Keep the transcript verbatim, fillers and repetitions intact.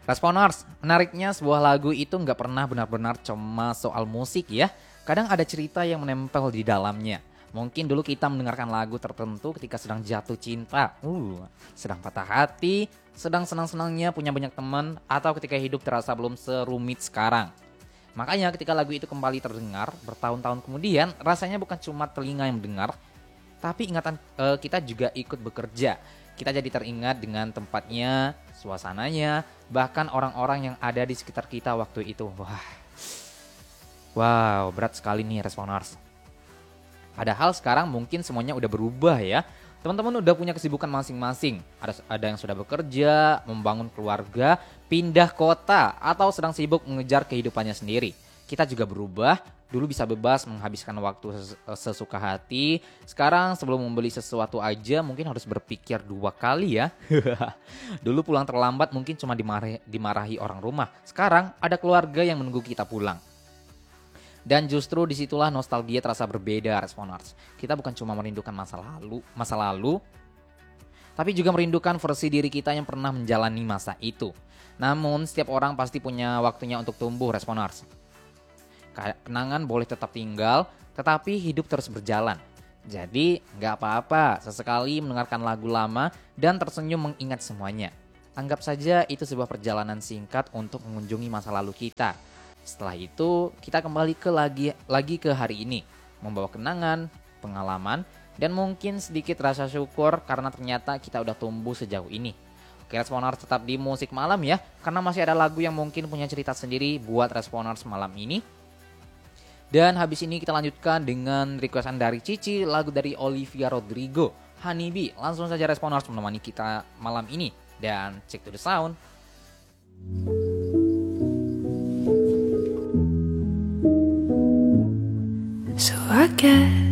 Responers, menariknya sebuah lagu itu nggak pernah benar-benar cuma soal musik ya. Kadang ada cerita yang menempel di dalamnya. Mungkin dulu kita mendengarkan lagu tertentu ketika sedang jatuh cinta, uh, sedang patah hati, sedang senang-senangnya punya banyak teman, atau ketika hidup terasa belum serumit sekarang. Makanya ketika lagu itu kembali terdengar bertahun-tahun kemudian, rasanya bukan cuma telinga yang mendengar, tapi ingatan eh, kita juga ikut bekerja. Kita jadi teringat dengan tempatnya, suasananya, bahkan orang-orang yang ada di sekitar kita waktu itu. Wah, wow, berat sekali nih Responers. Padahal sekarang mungkin semuanya udah berubah ya. Teman-teman udah punya kesibukan masing-masing. Ada ada yang sudah bekerja, membangun keluarga, pindah kota, atau sedang sibuk mengejar kehidupannya sendiri. Kita juga berubah. Dulu bisa bebas menghabiskan waktu ses- sesuka hati. Sekarang sebelum membeli sesuatu aja mungkin harus berpikir dua kali ya. Dulu pulang terlambat mungkin cuma dimarahi, dimarahi orang rumah. Sekarang ada keluarga yang menunggu kita pulang. Dan justru disitulah nostalgia terasa berbeda Responers. Kita bukan cuma merindukan masa lalu, masa lalu, tapi juga merindukan versi diri kita yang pernah menjalani masa itu. Namun setiap orang pasti punya waktunya untuk tumbuh Responers. Kenangan boleh tetap tinggal, tetapi hidup terus berjalan. Jadi gak apa-apa sesekali mendengarkan lagu lama dan tersenyum mengingat semuanya. Anggap saja itu sebuah perjalanan singkat untuk mengunjungi masa lalu kita. Setelah itu kita kembali ke lagi, lagi ke hari ini. Membawa kenangan, pengalaman, dan mungkin sedikit rasa syukur karena ternyata kita udah tumbuh sejauh ini. Oke Responers, tetap di musik malam ya, karena masih ada lagu yang mungkin punya cerita sendiri buat Responers malam ini. Dan habis ini kita lanjutkan dengan requestan dari Cici, lagu dari Olivia Rodrigo, Honeybee. Langsung saja Responers menemani kita malam ini. Dan check to the sound. So I guess